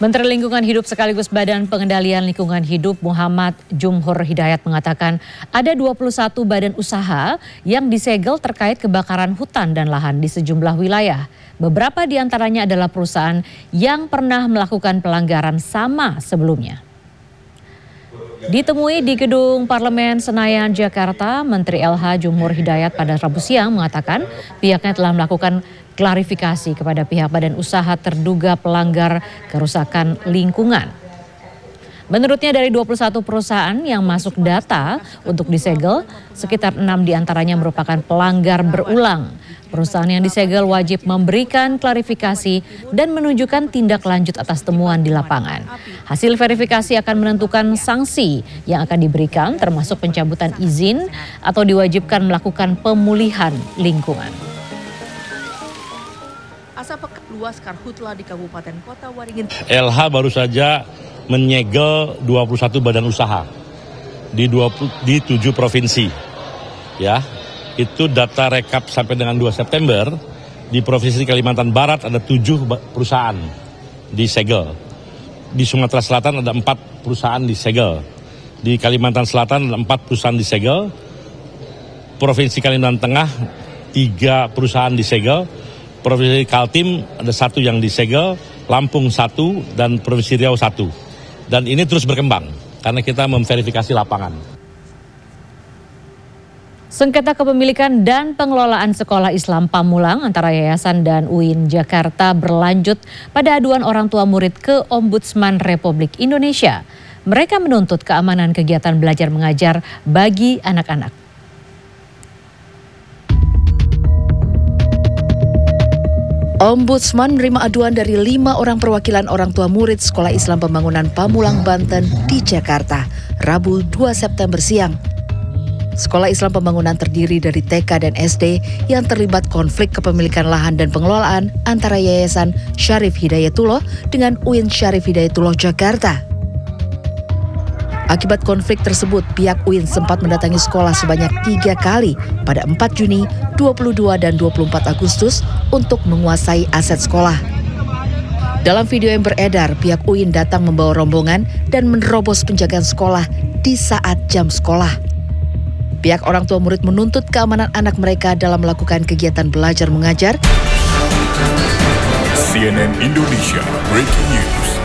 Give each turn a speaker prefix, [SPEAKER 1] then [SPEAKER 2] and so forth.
[SPEAKER 1] Menteri Lingkungan Hidup sekaligus Badan Pengendalian Lingkungan Hidup Muhammad Jumhur Hidayat mengatakan ada 21 badan usaha yang disegel terkait kebakaran hutan dan lahan di sejumlah wilayah. Beberapa di antaranya adalah perusahaan yang pernah melakukan pelanggaran sama sebelumnya. Ditemui di Gedung Parlemen Senayan, Jakarta, Menteri LH Jumhur Hidayat pada Rabu siang mengatakan pihaknya telah melakukan klarifikasi kepada pihak badan usaha terduga pelanggar kerusakan lingkungan. Menurutnya dari 21 perusahaan yang masuk data untuk disegel, sekitar 6 diantaranya merupakan pelanggar berulang. Perusahaan yang disegel wajib memberikan klarifikasi dan menunjukkan tindak lanjut atas temuan di lapangan. Hasil verifikasi akan menentukan sanksi yang akan diberikan termasuk pencabutan izin atau diwajibkan melakukan pemulihan lingkungan.
[SPEAKER 2] Asap pekat luas karhutla di Kabupaten Kota Waringin.
[SPEAKER 3] LH baru saja menyegel 21 badan usaha di 7 provinsi. Ya. Itu data rekap sampai dengan 2 September, di Provinsi Kalimantan Barat ada 7 perusahaan disegel. Di Sumatera Selatan ada 4 perusahaan disegel. Di Kalimantan Selatan ada 4 perusahaan disegel. Provinsi Kalimantan Tengah 3 perusahaan disegel. Provinsi Kaltim ada 1 yang disegel, Lampung 1 dan Provinsi Riau 1. Dan ini terus berkembang karena kita memverifikasi lapangan.
[SPEAKER 1] Sengketa kepemilikan dan pengelolaan Sekolah Islam Pamulang antara Yayasan dan UIN Jakarta berlanjut pada aduan orang tua murid ke Ombudsman Republik Indonesia. Mereka menuntut keamanan kegiatan belajar mengajar bagi anak-anak.
[SPEAKER 2] Ombudsman menerima aduan dari 5 orang perwakilan orang tua murid Sekolah Islam Pembangunan Pamulang, Banten di Jakarta, Rabu 2 September siang. Sekolah Islam Pembangunan terdiri dari TK dan SD yang terlibat konflik kepemilikan lahan dan pengelolaan antara Yayasan Syarif Hidayatullah dengan UIN Syarif Hidayatullah Jakarta. Akibat konflik tersebut, pihak UIN sempat mendatangi sekolah sebanyak 3 kali pada 4 Juni, 22 dan 24 Agustus untuk menguasai aset sekolah. Dalam video yang beredar, pihak UIN datang membawa rombongan dan menerobos penjagaan sekolah di saat jam sekolah. Pihak orang tua murid menuntut keamanan anak mereka dalam melakukan kegiatan belajar mengajar.
[SPEAKER 4] CNN Indonesia Breaking News.